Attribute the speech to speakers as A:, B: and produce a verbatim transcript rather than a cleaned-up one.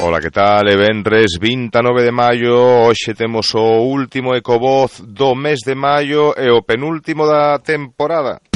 A: Ola, que tal? E venres vinte e nove de maio, hoxe temos o último Ecovoz do mes de maio e o penúltimo da temporada.